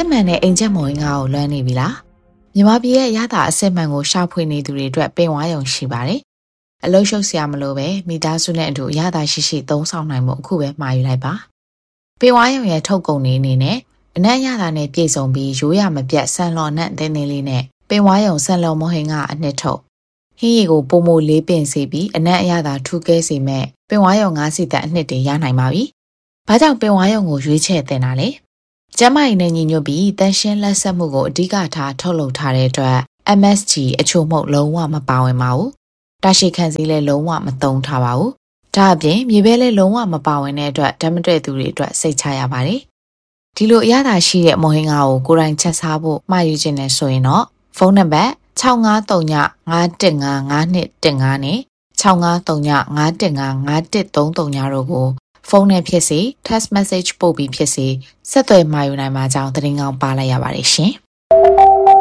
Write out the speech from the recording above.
စစ်မှန်တဲ့အင်ဂျင်မော်ငါကိုလွှမ်းနေပြီလားမြန်မာပြည်ရဲ့ရတာအစစ်မှန်ကိုရှာဖွေနေသူတွေအတွက်ပင်ဝါယုံရှိပါတယ်အလုံးရှုပ်စရာမလိုပဲမိသားစုနဲ့အတူရတာရှိသုံးဆောင်နိုင်မှုအခုပဲမှာယူလိုက်ပါပင်ဝါယုံရဲ့ထုတ်ကုန်နေအနေနဲ့အနက်ရတာနဲ့ပြည်စုံပြီးရိုးရမပြတ်ဆန်လော်နဲ့တင်းတင်းလေးနဲ့ပင်ဝါယုံဆန်လော်မဟင်ကအနှစ်ထုတ်ဟင်းရီကိုပုံမိုလေးပင်စီပြီးအနက်အရသာထူးကဲစီမဲ့ပင်ဝါယုံ9စီတက်အနှစ်တွေရနိုင်ပါပြီ။ဘာကြောင့်ပင်ဝါယုံကိုရွေးချယ်တင်တာလဲ။ကျမကြီးနဲ့ညီညွတ်ပြီးတန်ရှင်းလက်ဆက်မှုကိုအဓိကထားထုတ်လုပ်ထားတဲ့အတွက် MSG အချို့မှုလုံးဝမပါဝင်ပါဘူး။တာရှိခံစည်းလည်းလုံးဝမသုံးထားပါဘူး။ဒါအပြင်မြေပဲလည်းလုံးဝမပါဝင်တဲ့အတွက်ဓာတ်မတွေ့သူတွေအတွက်စိတ်ချရပါတယ်။ဒီလိုအရသာရှိတဲ့မဟင်ငါကိုကိုယ်တိုင်ချက်စားဖို့မှာယူခြင်းနဲ့ဆိုရင်တော့ဖုန်းနံပါတ်653951551215နဲ့653951551333တို့ကိုဖုန်းနဲ့ဖြစ်စေ text message ပို့ပြီးဖြစ်စေဆက်သွယ်မှာယူနိုင်မှာကြောင်းသတင်းကောင်းပါလိုက်ရပါတယ်ရှင်